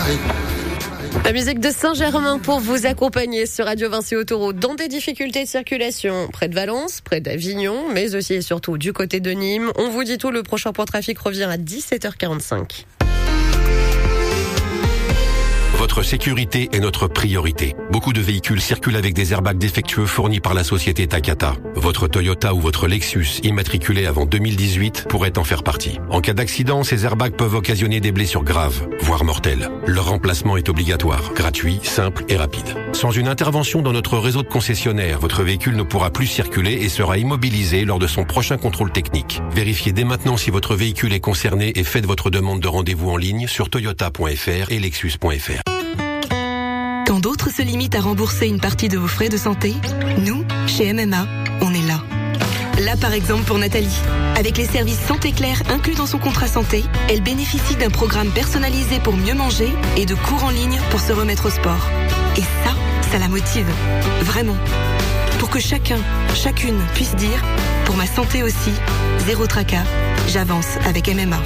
La musique de Saint-Germain pour vous accompagner sur Radio Vinci Autoroute dans des difficultés de circulation près de Valence, près d'Avignon, mais aussi et surtout du côté de Nîmes. On vous dit tout, le prochain point trafic revient à 17h45. Votre sécurité est notre priorité. Beaucoup de véhicules circulent avec des airbags défectueux fournis par la société Takata. Votre Toyota ou votre Lexus, immatriculé avant 2018, pourrait en faire partie. En cas d'accident, ces airbags peuvent occasionner des blessures graves, voire mortelles. Leur remplacement est obligatoire, gratuit, simple et rapide. Sans une intervention dans notre réseau de concessionnaires, votre véhicule ne pourra plus circuler et sera immobilisé lors de son prochain contrôle technique. Vérifiez dès maintenant si votre véhicule est concerné et faites votre demande de rendez-vous en ligne sur toyota.fr et lexus.fr. Quand d'autres se limitent à rembourser une partie de vos frais de santé, nous, chez MMA, on est là. Là, par exemple, pour Nathalie. Avec les services Santé Claire inclus dans son contrat santé, elle bénéficie d'un programme personnalisé pour mieux manger et de cours en ligne pour se remettre au sport. Et ça la motive. Vraiment. Pour que chacun, chacune puisse dire, pour ma santé aussi, zéro tracas, j'avance avec MMA.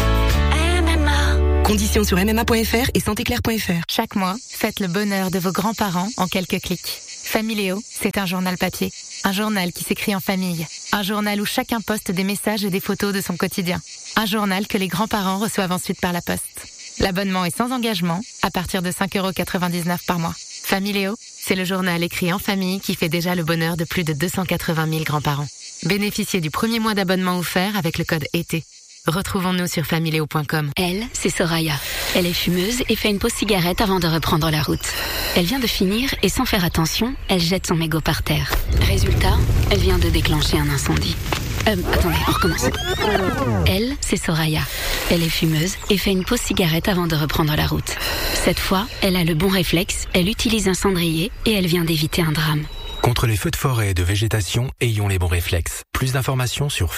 Conditions sur mma.fr et santéclair.fr. Chaque mois, faites le bonheur de vos grands-parents en quelques clics. Familéo, c'est un journal papier. Un journal qui s'écrit en famille. Un journal où chacun poste des messages et des photos de son quotidien. Un journal que les grands-parents reçoivent ensuite par la poste. L'abonnement est sans engagement, à partir de 5,99€ par mois. Familéo, c'est le journal écrit en famille qui fait déjà le bonheur de plus de 280 000 grands-parents. Bénéficiez du premier mois d'abonnement offert avec le code ET. Retrouvons-nous sur familéo.com. Elle, c'est Soraya. Elle est fumeuse et fait une pause cigarette avant de reprendre la route. Elle vient de finir et sans faire attention, elle jette son mégot par terre. Résultat, elle vient de déclencher un incendie. Attendez, on recommence. Elle, c'est Soraya. Elle est fumeuse et fait une pause cigarette avant de reprendre la route. Cette fois, elle a le bon réflexe, elle utilise un cendrier et elle vient d'éviter un drame. Contre les feux de forêt et de végétation, ayons les bons réflexes. Plus d'informations sur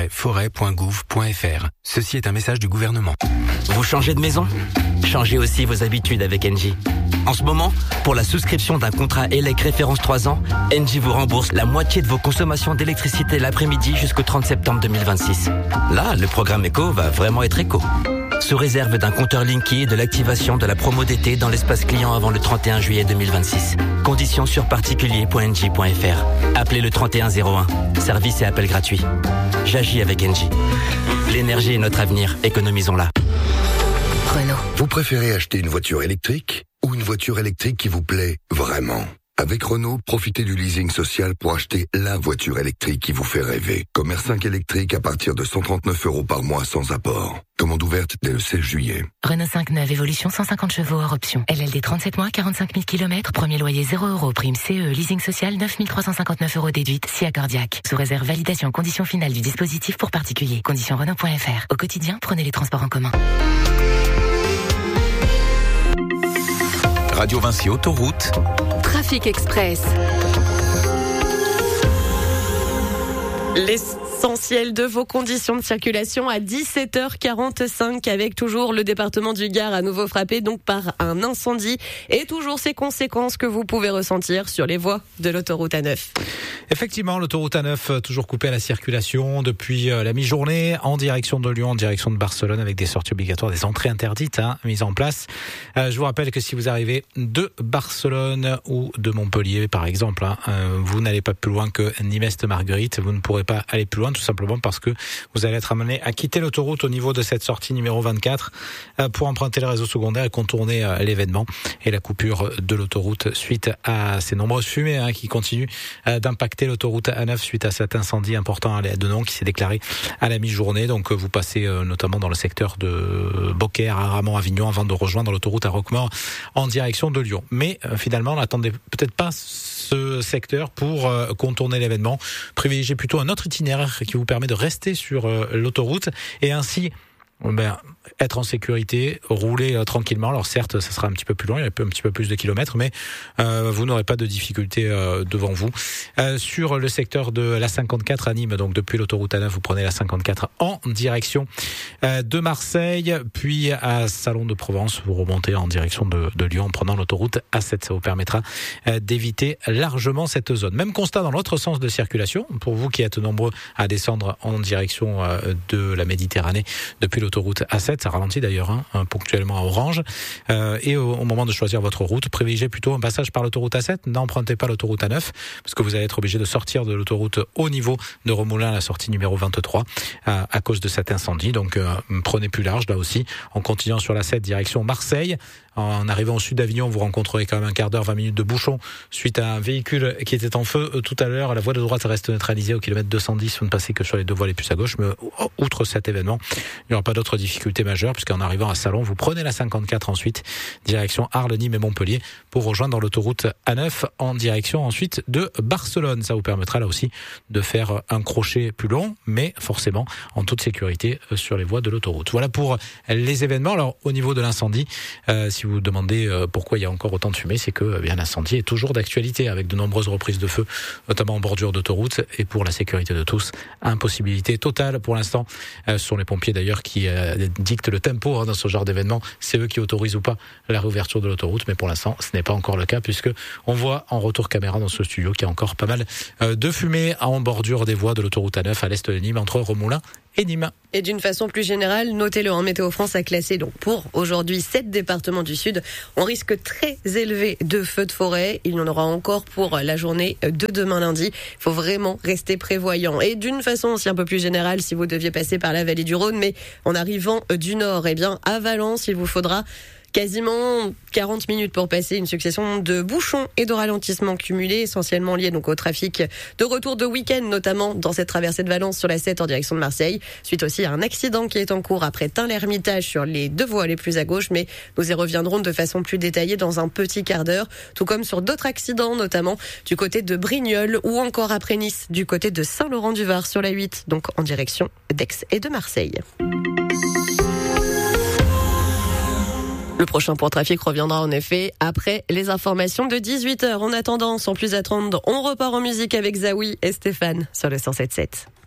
feu-forêt.gouv.fr. Ceci est un message du gouvernement. Vous changez de maison ? Changez aussi vos habitudes avec Engie. En ce moment, pour la souscription d'un contrat ELEC référence 3 ans, Engie vous rembourse la moitié de vos consommations d'électricité l'après-midi jusqu'au 30 septembre 2026. Là, le programme éco va vraiment être éco. Sous réserve d'un compteur Linky et de l'activation de la promo d'été dans l'espace client avant le 31 juillet 2026. Conditions sur particulier.engie.fr. Appelez le 3101. Service et appel gratuit. J'agis avec Engie. L'énergie est notre avenir. Économisons-la. Renault. Vous préférez acheter une voiture électrique ou une voiture électrique qui vous plaît vraiment ? Avec Renault, profitez du leasing social pour acheter la voiture électrique qui vous fait rêver. Comme R5 électrique à partir de 139€ par mois sans apport. Commande ouverte dès le 16 juillet. Renault 5 neuve, évolution 150 chevaux hors option. LLD 37 mois, 45 000 km, premier loyer 0€, prime CE, leasing social 9 359€ déduite, si accordiaque. Sous réserve validation, conditions finales du dispositif pour particuliers. Conditions Renault.fr. Au quotidien, prenez les transports en commun. Radio Vinci Autoroute. Trafic Express. L'essentiel de vos conditions de circulation à 17h45 avec toujours le département du Gard à nouveau frappé donc par un incendie et toujours ces conséquences que vous pouvez ressentir sur les voies de l'autoroute A9. Effectivement, l'autoroute A9 toujours coupée à la circulation depuis la mi-journée en direction de Lyon, en direction de Barcelone avec des sorties obligatoires, des entrées interdites mises en place. Je vous rappelle que si vous arrivez de Barcelone ou de Montpellier par exemple, vous n'allez pas plus loin que Nîmes-Marguerite, vous ne pourrez pas aller plus loin tout simplement parce que vous allez être amené à quitter l'autoroute au niveau de cette sortie numéro 24 pour emprunter le réseau secondaire et contourner l'événement et la coupure de l'autoroute suite à ces nombreuses fumées qui continuent d'impacter l'autoroute A9 suite à cet incendie important à Denon qui s'est déclaré à la mi-journée. Donc vous passez notamment dans le secteur de Beaucaire, Aramon, Avignon avant de rejoindre l'autoroute à Roquemort en direction de Lyon. Mais finalement, n'attendez peut-être pas ce secteur pour contourner l'événement. Privilégiez plutôt un autre itinéraire qui vous permet de rester sur l'autoroute et ainsi être en sécurité, rouler tranquillement. Alors certes, ça sera un petit peu plus loin, il y a un petit peu plus de kilomètres, mais vous n'aurez pas de difficultés devant vous. Sur le secteur de la 54 à Nîmes, donc depuis l'autoroute A9, vous prenez la 54 en direction de Marseille, puis à Salon de Provence, vous remontez en direction de Lyon en prenant l'autoroute A7. Ça vous permettra d'éviter largement cette zone. Même constat dans l'autre sens de circulation, pour vous qui êtes nombreux à descendre en direction de la Méditerranée depuis l'autoroute A7. 107, ça ralentit d'ailleurs ponctuellement à Orange. Et au moment de choisir votre route, privilégiez plutôt un passage par l'autoroute A7, n'empruntez pas l'autoroute A9, parce que vous allez être obligé de sortir de l'autoroute au niveau de Remoulins à la sortie numéro 23 à cause de cet incendie. Donc prenez plus large là aussi. En continuant sur la 7 direction Marseille, en arrivant au sud d'Avignon, vous rencontrerez quand même un quart d'heure, 20 minutes de bouchon suite à un véhicule qui était en feu tout à l'heure. La voie de droite reste neutralisée au kilomètre 210. Vous ne passez que sur les deux voies les plus à gauche. Mais outre cet événement, il n'y aura pas d'autres difficultés majeures puisqu'en arrivant à Salon, vous prenez la 54 ensuite, direction Arles, Nîmes et Montpellier pour rejoindre l'autoroute A9 en direction ensuite de Barcelone. Ça vous permettra là aussi de faire un crochet plus long, mais forcément en toute sécurité sur les voies de l'autoroute. Voilà pour les événements. Alors au niveau de l'incendie, si vous vous demandez pourquoi il y a encore autant de fumée, c'est que bien l'incendie est toujours d'actualité avec de nombreuses reprises de feu, notamment en bordure d'autoroute, et pour la sécurité de tous, impossibilité totale pour l'instant. Ce sont les pompiers d'ailleurs qui dictent le tempo dans ce genre d'événement. C'est eux qui autorisent ou pas la réouverture de l'autoroute, mais pour l'instant ce n'est pas encore le cas puisque on voit en retour caméra dans ce studio qu'il y a encore pas mal de fumée en bordure des voies de l'autoroute A9 à l'est de Nîmes entre Remoulins et Nîmes. Et d'une façon plus générale, notez-le, Météo France a classé donc pour aujourd'hui 7 départements du Sud. On risque très élevé de feux de forêt. Il y en aura encore pour la journée de demain lundi. Il faut vraiment rester prévoyant. Et d'une façon aussi un peu plus générale, si vous deviez passer par la vallée du Rhône, mais en arrivant du nord, eh bien à Valence, il vous faudra quasiment 40 minutes pour passer, une succession de bouchons et de ralentissements cumulés, essentiellement liés donc au trafic de retour de week-end, notamment dans cette traversée de Valence sur la 7 en direction de Marseille. Suite aussi à un accident qui est en cours après Tain-l'Hermitage sur les deux voies les plus à gauche, mais nous y reviendrons de façon plus détaillée dans un petit quart d'heure, tout comme sur d'autres accidents, notamment du côté de Brignoles ou encore après Nice, du côté de Saint-Laurent-du-Var sur la 8, donc en direction d'Aix et de Marseille. Le prochain point trafic reviendra en effet après les informations de 18h. En attendant, sans plus attendre, on repart en musique avec Zawi et Stéphane sur le 107.7.